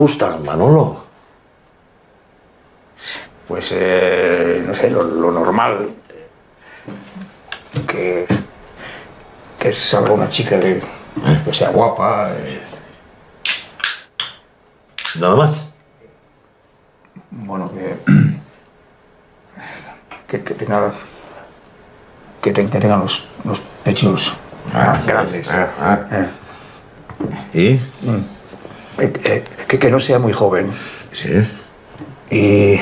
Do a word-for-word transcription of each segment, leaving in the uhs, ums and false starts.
gustan, Manolo? Pues, eh, no sé, lo, lo normal. Que, que salga una chica que, que sea guapa. Eh. ¿Nada más? Bueno, que, que, que tenga... Que, te, que tenga los, los pechos ah, grandes. Ah, ah. Eh. ¿Y? Mm. Que, que, que no sea muy joven. Sí. Y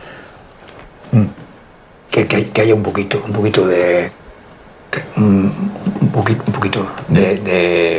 que, que, que haya un poquito, un poquito de, que, un, un poquito, un poquito de, de,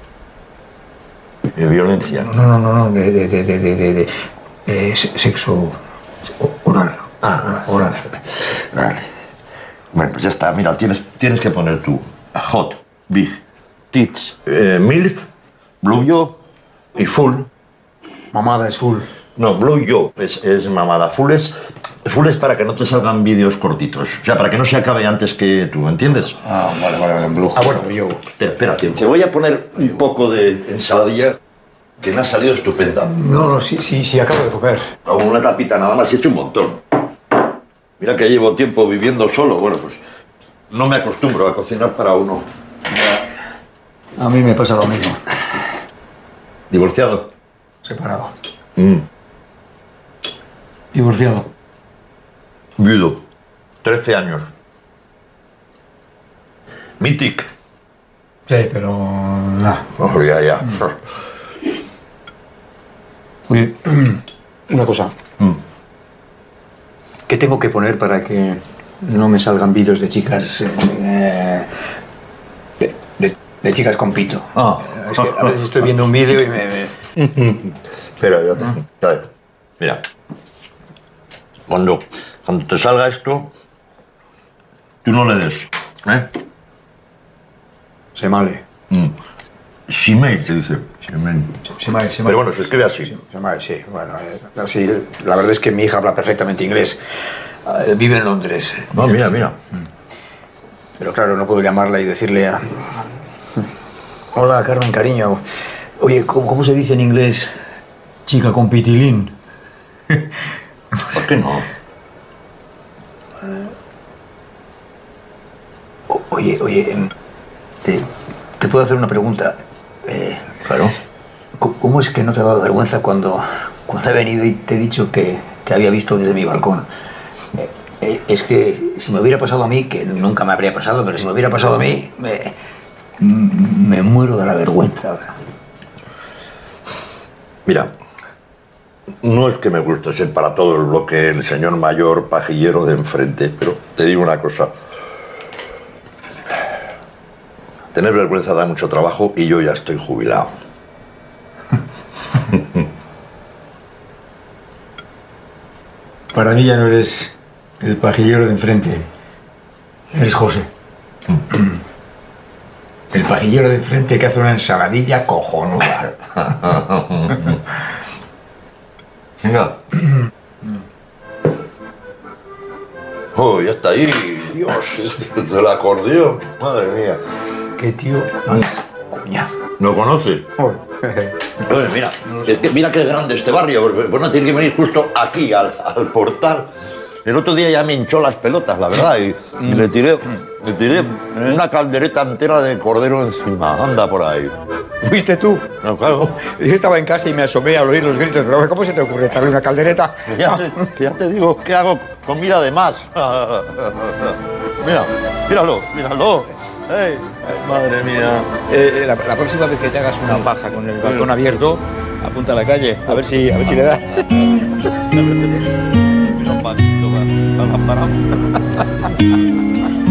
de violencia. No, no, no, no, de, de, de, de, de, de, de sexo oral. Ah, oral. Vale. Bueno, pues ya está. Mira, tienes, tienes que poner tú hot, big, tits, eh, milf, blue yo y full. Mamada es full. No, blue yo es, es mamada. Full es, full es para que no te salgan vídeos cortitos. O sea, para que no se acabe antes que tú, ¿entiendes? Ah, vale, vale, vale. Blue. Ah, bueno, yo. Espera, espérate. Te voy a poner un poco de ensaladilla que me ha salido estupenda. No, no, sí, sí, sí, acabo de comer. No, una tapita nada más, he hecho un montón. Mira que llevo tiempo viviendo solo. Bueno, pues no me acostumbro a cocinar para uno. A mí me pasa lo mismo. ¿Divorciado? Separado. Mm. Divorciado. Viudo. trece años. Mític. Sí, pero... nada. Oh, ya, ya. Oye, una cosa. Mm. ¿Qué tengo que poner para que no me salgan vídeos de chicas... Eh, de, de, de chicas con pito? Ah. Es que a veces estoy viendo un vídeo y me... me... Espera, ya te... A ver, mira. Cuando, cuando te salga esto, tú no le des, ¿eh? Se male. Mm. Simei, te dice. Simei. Se male, se male. Pero bueno, se escribe así. Se male, sí. Bueno, eh, sí, la verdad es que mi hija habla perfectamente inglés. Eh, vive en Londres. No, mira, mira. Pero claro, no puedo llamarla y decirle a... Hola, Carmen, cariño. Oye, ¿cómo, cómo se dice en inglés chica con pitilín? ¿Por qué no? O, oye, oye, te, te puedo hacer una pregunta. Eh, Claro. ¿Cómo es que no te ha dado vergüenza cuando, cuando he venido y te he dicho que te había visto desde mi balcón? Eh, eh, es que si me hubiera pasado a mí, que nunca me habría pasado, pero si me hubiera pasado a mí, me, me muero de la vergüenza. Mira, no es que me guste ser para todo el bloque el señor mayor pajillero de enfrente, pero te digo una cosa. Tener vergüenza da mucho trabajo y yo ya estoy jubilado. Para mí ya no eres el pajillero de enfrente. Eres José. El pajillero de enfrente que hace una ensaladilla cojonuda. Venga. Oh, ya está ahí. Dios, del acordeón. Madre mía. Qué tío más coñazo. ¿No conoces? Oye, mira, es que mira qué grande este barrio. Pues no tiene que venir justo aquí, al, al portal. El otro día ya me hinchó las pelotas, la verdad, y, y le tiré, le tiré una caldereta entera de cordero encima. Anda por ahí. ¿Fuiste tú? No, claro. Yo estaba en casa y me asomé al oír los gritos. Pero ¿cómo se te ocurre echarle una caldereta? Que ya te, que ya te digo que hago comida de más. Mira, míralo, míralo. Hey, madre mía. Eh, la, la próxima vez que te hagas una paja con el balcón abierto, apunta a la calle, a ver si, a ver si le das. Mira, Paquito, va, va, va, va.